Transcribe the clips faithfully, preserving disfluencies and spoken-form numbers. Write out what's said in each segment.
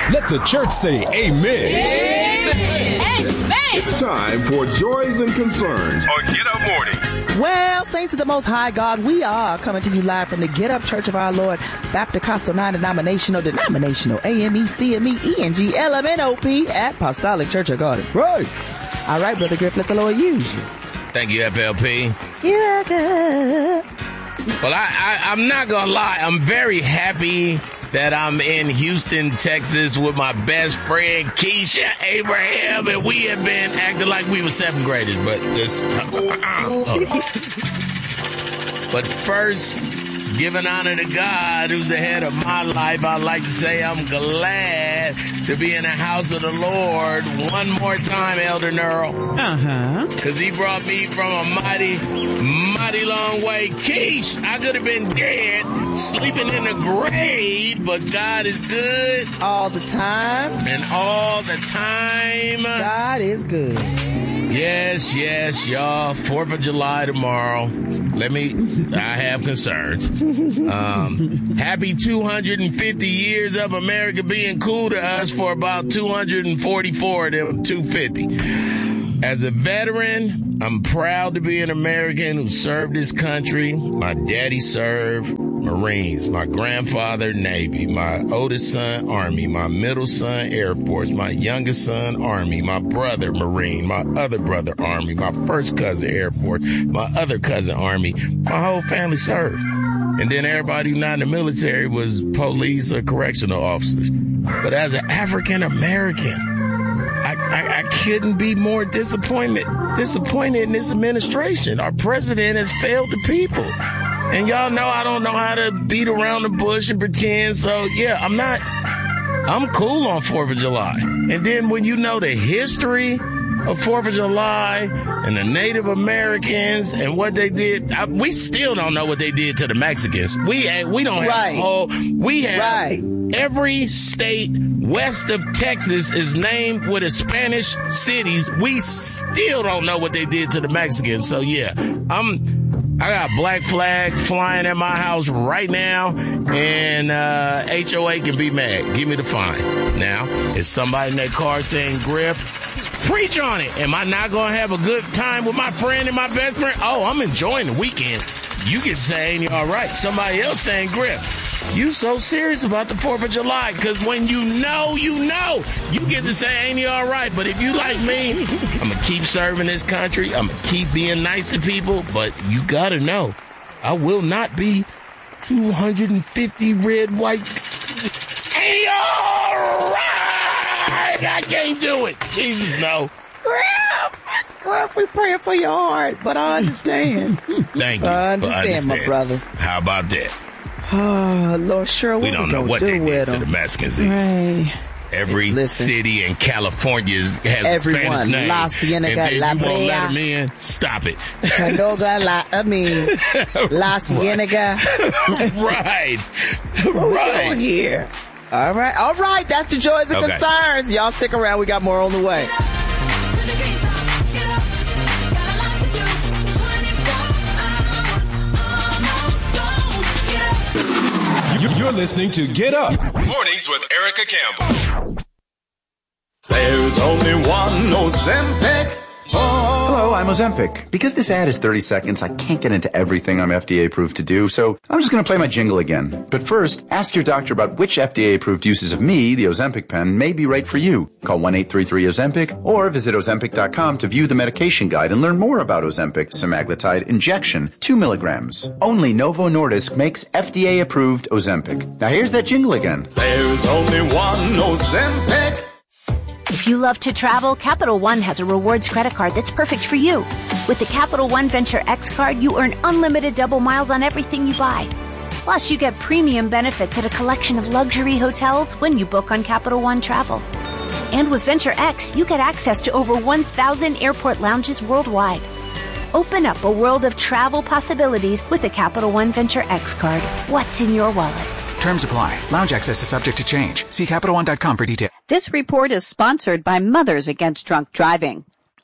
Let the church say amen. Amen. It's time for Joys and Concerns on Get Up Morning. Well, saints of the Most High God, we are coming to you live from the Get Up Church of Our Lord, Baptist Costal non-denominational, denominational, A M E, C M E, E N G, L M N O P, Apostolic Church of God in Christ. All right, Brother Griff, let the Lord use you. Thank you, F L P. Yeah, good. Well, I, I, I'm not going to lie. I'm very happy that I'm in Houston, Texas with my best friend, Keisha Abraham, and we have been acting like we were seventh graders, but just... But first, giving honor to God, who's the head of my life, I'd like to say I'm glad to be in the house of the Lord one more time, Elder Nerl. Uh-huh. Because he brought me from a mighty, mighty long way. Keish, I could have been dead, sleeping in the grave, but God is good. All the time. And all the time. God is good. Yes, yes, y'all. Fourth of July tomorrow. Let me, I have concerns. Um, happy two hundred fifty years of America being cool to us for about two hundred forty-four of them, two hundred fifty. As a veteran, I'm proud to be an American who served this country. My daddy served Marines, my grandfather Navy, my oldest son Army, my middle son Air Force, my youngest son Army, my brother Marine, my other brother Army, my first cousin Air Force, my other cousin Army. My whole family served. And then everybody who's not in the military was police or correctional officers. But as an African American, I, I, I couldn't be more disappointed, disappointed in this administration. Our president has failed the people. And y'all know I don't know how to beat around the bush and pretend. So, yeah, I'm not, I'm cool on fourth of July. And then when you know the history of fourth of July and the Native Americans and what they did, I, we still don't know what they did to the Mexicans. We we don't have right. a whole, we have right. every state west of Texas is named with a Spanish cities. We still don't know what they did to the Mexicans. So, yeah, I'm... I got a black flag flying at my house right now, and uh, H O A can be mad. Give me the fine. Now, is somebody in that car saying, Griff, preach on it. Am I not going to have a good time with my friend and my best friend? Oh, I'm enjoying the weekend. You can say, ain't you all right? Somebody else saying, Griff, you so serious about the fourth of July, because when you know, you know, you get to say, ain't you all right? But if you like me, I'm going to keep serving this country. I'm going to keep being nice to people. But you got to know, I will not be two hundred fifty red, white. Ain't you all right? I can't do it. Jesus, no. Well, we're praying for your heart, but I understand. Thank you. I understand, understand, my brother. How about that? Oh, Lord, sure. We don't know what do they did them? to the Mexicans. Right. Every Listen, city in California has everyone, a Spanish name. La Cienega, and La you Brea. won't let them in? Stop it. Canoga, La, I mean, La Cienega. Right. What right. we doing here? All right. All right. That's the joys and okay. concerns. Y'all stick around. We got more on the way. You're listening to Get Up Mornings with Erica Campbell. There's only one Ozempic. Oh. Hello, I'm Ozempic. Because this ad is thirty seconds, I can't get into everything I'm F D A approved to do, so I'm just going to play my jingle again. But first, ask your doctor about which F D A approved uses of me, the Ozempic pen, may be right for you. Call one eight three three Ozempic or visit Ozempic dot com to view the medication guide and learn more about Ozempic semaglutide injection, two milligrams. Only Novo Nordisk makes F D A approved Ozempic. Now here's that jingle again. There's only one Ozempic. If you love to travel, Capital One has a rewards credit card that's perfect for you. With the Capital One Venture X card, you earn unlimited double miles on everything you buy. Plus, you get premium benefits at a collection of luxury hotels when you book on Capital One Travel. And with Venture X, you get access to over one thousand airport lounges worldwide. Open up a world of travel possibilities with the Capital One Venture X card. What's in your wallet? Terms apply. Lounge access is subject to change. See Capital One dot com for details. This report is sponsored by Mothers Against Drunk Driving.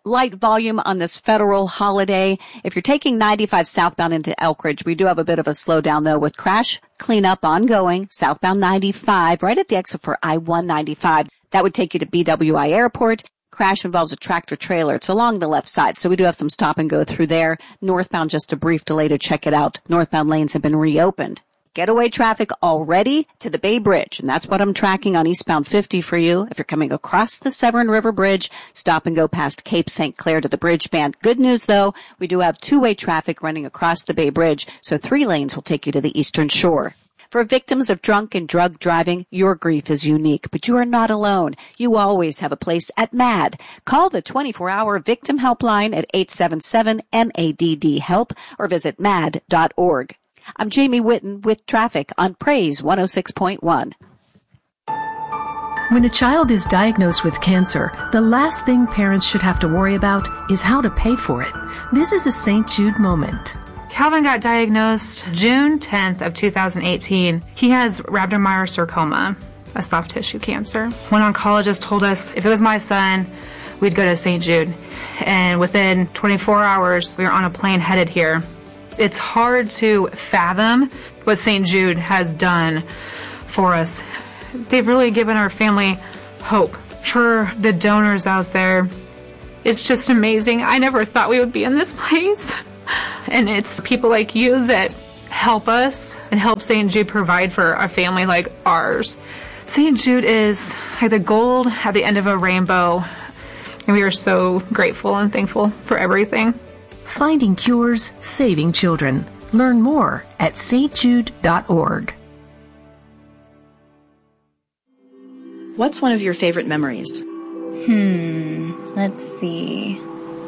light volume on this federal holiday. If you're taking ninety-five southbound into Elkridge, we do have a bit of a slowdown though with crash cleanup ongoing, southbound ninety-five, right at the exit for I one ninety-five. That would take you to B W I Airport. Crash involves a tractor trailer. It's along the left side, so we do have some stop and go through there. Northbound, just a brief delay to check it out. Northbound lanes have been reopened. Getaway traffic already to the Bay Bridge, and that's what I'm tracking on eastbound fifty for you. If you're coming across the Severn River Bridge, stop and go past Cape Saint Clair to the bridge span. Good news, though, we do have two-way traffic running across the Bay Bridge, so three lanes will take you to the eastern shore. For victims of drunk and drug driving, your grief is unique, but you are not alone. You always have a place at MADD. Call the twenty-four hour Victim Helpline at eight seven seven M A D D HELP or visit mad dot org. I'm Jamie Whitten with traffic on Praise one oh six point one. When a child is diagnosed with cancer, the last thing parents should have to worry about is how to pay for it. This is a Saint Jude moment. Calvin got diagnosed June tenth of two thousand eighteen. He has rhabdomyosarcoma, a soft tissue cancer. One oncologist told us if it was my son, we'd go to Saint Jude. And within twenty-four hours, we were on a plane headed here. It's hard to fathom what Saint Jude has done for us. They've really given our family hope. For the donors out there, it's just amazing. I never thought we would be in this place. And it's people like you that help us and help Saint Jude provide for a family like ours. Saint Jude is like the gold at the end of a rainbow. And we are so grateful and thankful for everything. Finding cures, saving children. Learn more at st jude dot org. What's one of your favorite memories? Hmm, let's see.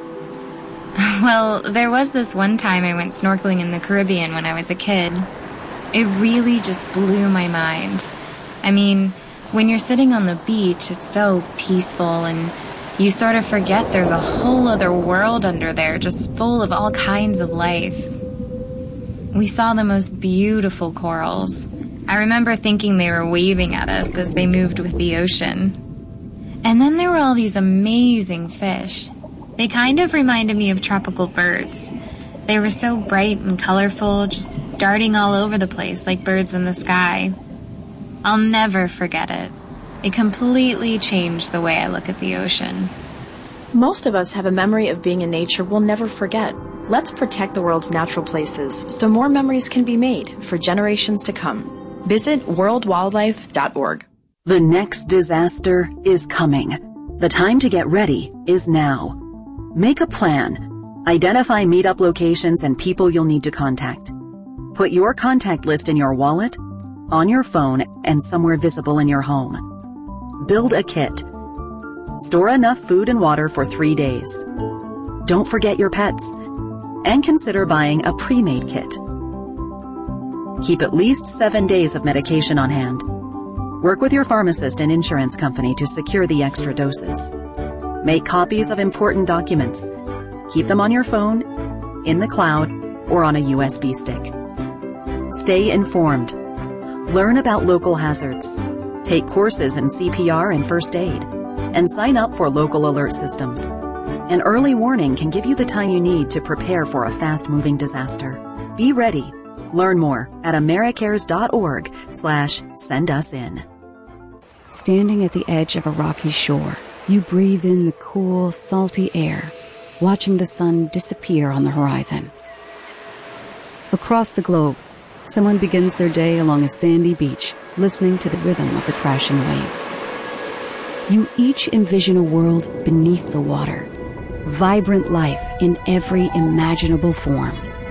Well, there was this one time I went snorkeling in the Caribbean when I was a kid. It really just blew my mind. I mean, when you're sitting on the beach, it's so peaceful and you sort of forget there's a whole other world under there, just full of all kinds of life. We saw the most beautiful corals. I remember thinking they were waving at us as they moved with the ocean. And then there were all these amazing fish. They kind of reminded me of tropical birds. They were so bright and colorful, just darting all over the place like birds in the sky. I'll never forget it. It completely changed the way I look at the ocean. Most of us have a memory of being in nature we'll never forget. Let's protect the world's natural places so more memories can be made for generations to come. Visit world wildlife dot org. The next disaster is coming. The time to get ready is now. Make a plan. Identify meetup locations and people you'll need to contact. Put your contact list in your wallet, on your phone, and somewhere visible in your home. Build a kit. Store enough food and water for three days. Don't forget your pets. And consider buying a pre-made kit. Keep at least seven days of medication on hand. Work with your pharmacist and insurance company to secure the extra doses. Make copies of important documents. Keep them on your phone, in the cloud, or on a U S B stick. Stay informed. Learn about local hazards. Take courses in C P R and first aid. And sign up for local alert systems. An early warning can give you the time you need to prepare for a fast-moving disaster. Be ready. Learn more at americares dot org slash send us in. Standing at the edge of a rocky shore, you breathe in the cool, salty air, watching the sun disappear on the horizon. Across the globe, someone begins their day along a sandy beach, listening to the rhythm of the crashing waves. You each envision a world beneath the water, vibrant life in every imaginable form.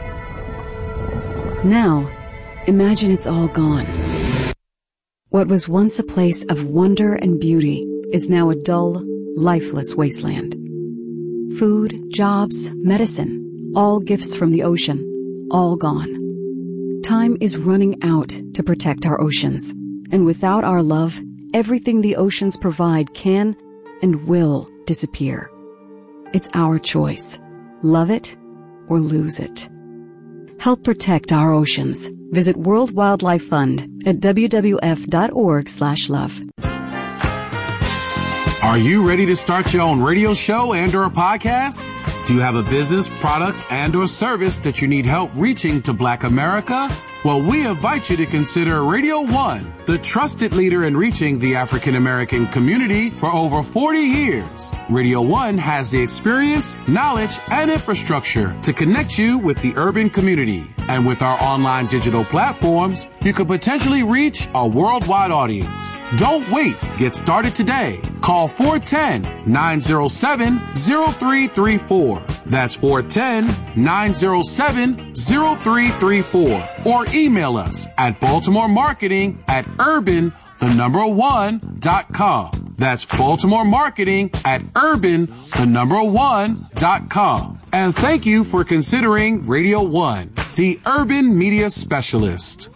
Now, imagine it's all gone. What was once a place of wonder and beauty is now a dull, lifeless wasteland. Food, jobs, medicine, all gifts from the ocean, all gone. Time is running out to protect our oceans, and without our love, everything the oceans provide can and will disappear. It's our choice. Love it or lose it. Help protect our oceans. Visit World Wildlife Fund at w w f dot org slash love. Are you ready to start your own radio show and or a podcast? Do you have a business, product, and or service that you need help reaching to Black America? Well, we invite you to consider Radio One, the trusted leader in reaching the African American community for over forty years. Radio One has the experience, knowledge, and infrastructure to connect you with the urban community. And with our online digital platforms, you could potentially reach a worldwide audience. Don't wait. Get started today. Call four one zero, nine zero seven, zero three three four. That's four one zero, nine zero seven, zero three three four. Or email us at Baltimore Marketing at urban, the number one, dot com. That's Baltimore Marketing at urban, the number one, dot com. And thank you for considering Radio One, the urban media specialist.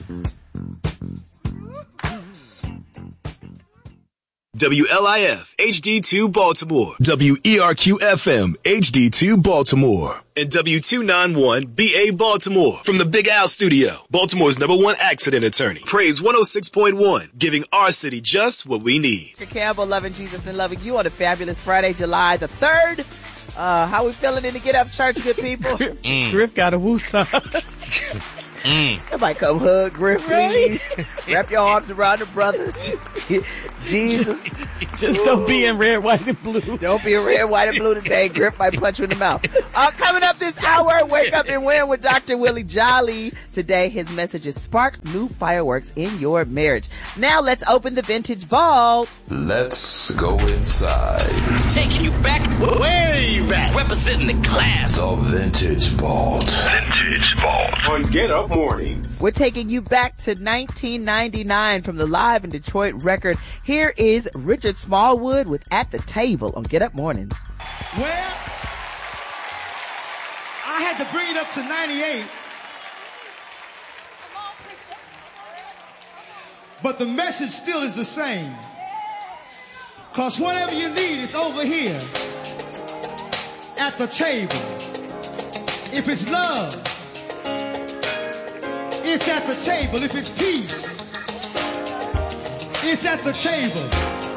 W L I F H D two Baltimore, W E R Q F M H D two Baltimore, and W two ninety-one B A Baltimore. From the Big Al Studio, Baltimore's number one accident attorney. Praise one oh six point one, giving our city just what we need. Campbell, loving Jesus and loving you on a fabulous Friday, July the third. Uh, how we feeling in the Get Up Church, good people? mm. Griff got a woo-saw. Mm. Somebody come hug Griff, please. Wrap your arms around the brother. Jesus. Just don't be in red, white, and blue. Don't be in red, white, and blue today. Griff might punch you in the mouth. Uh, coming up this hour, Wake Up and Win with Doctor Willie Jolly. Today, his message is spark new fireworks in your marriage. Now, let's open the vintage vault. Let's go inside. Taking you back, way back. Representing the class. The vintage vault. Vintage vault. On Get Up Mornings. We're taking you back to nineteen ninety-nine from the Live in Detroit record. Here is Richard Smallwood with At the Table on Get Up Mornings. Well, I had to bring it up to ninety-eight. But the message still is the same. Because whatever you need is over here at the table. If it's love, it's at the table. If it's peace, it's at the table.